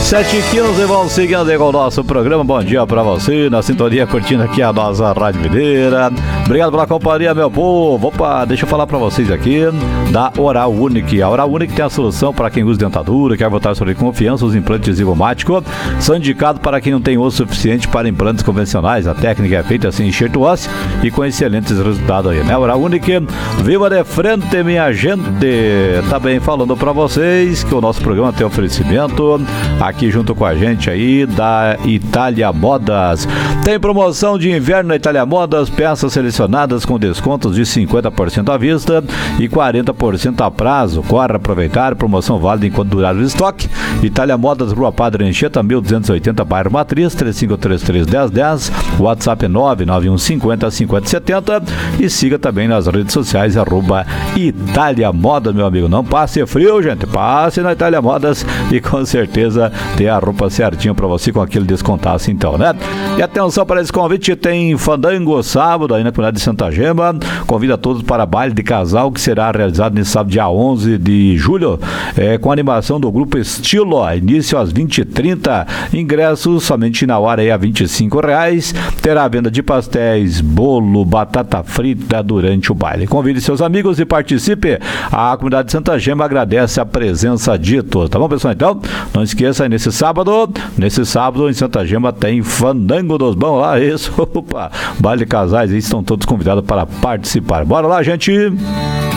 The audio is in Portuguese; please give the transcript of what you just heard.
7h15, vamos seguindo aí com o nosso programa. Bom dia pra você, na sintonia, curtindo aqui a nossa Rádio Videira. Obrigado pela companhia, meu povo. Opa, deixa eu falar pra vocês aqui da Oral Unique. A Oral Unique tem a solução para quem usa dentadura, quer voltar sobre confiança. Os implantes Zigomático são indicados para quem não tem osso suficiente para implantes convencionais. A técnica é feita sem enxerto ósseo e com excelentes resultados aí, né? Oral Unique, viva de frente, minha gente. Tá bem, falando pra vocês que o nosso programa tem oferecimento aqui junto com a gente aí da Itália Modas. Tem promoção de inverno na Itália Modas, peças selecionadas com descontos de 50% à vista e 40% a prazo. Corre aproveitar, promoção válida enquanto durar o estoque. Itália Modas, Rua Padre Anchieta, 1280, bairro Matriz, 3533-1010, WhatsApp 99150-5070 e siga também nas redes sociais, @Itália Modas, meu amigo. Não passe frio, gente, passe na Itália Modas e com certeza tem a roupa certinha pra você com aquele descontaço então, né? E atenção para esse convite, tem fandango sábado aí na comunidade de Santa Gema. Convida todos para baile de casal que será realizado nesse sábado, dia 11 de julho, com a animação do grupo Estilo, início às 20h30, ingressos somente na hora aí a R$25. Terá venda de pastéis, bolo, batata frita durante o baile. Convide seus amigos e participe. A comunidade de Santa Gema agradece a presença de todos, tá bom, pessoal? Então, não esqueça, nesse sábado em Santa Gema tem fandango dos bons lá, isso, opa, baile de casais, aí estão todos convidados para participar. Bora lá, gente!